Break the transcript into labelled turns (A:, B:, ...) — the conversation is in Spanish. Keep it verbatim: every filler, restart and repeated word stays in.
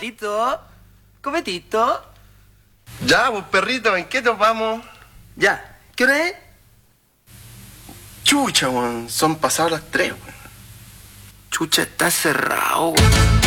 A: Copetito. Copetito.
B: Ya, pues perrito, ¿en qué nos vamos?
A: Ya. ¿Qué hora es?
B: Chucha, weón. Son pasadas las tres, weón.
A: Chucha, está cerrado, weón.